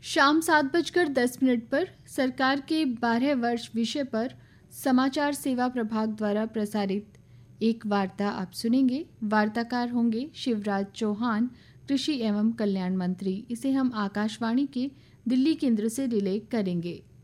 शाम 7:10 पर सरकार के 12 वर्ष विषय पर समाचार सेवा प्रभाग द्वारा प्रसारित एक वार्ता आप सुनेंगे। वार्ताकार होंगे शिवराज चौहान, कृषि एवं कल्याण मंत्री। इसे हम आकाशवाणी के दिल्ली केंद्र से रिले करेंगे।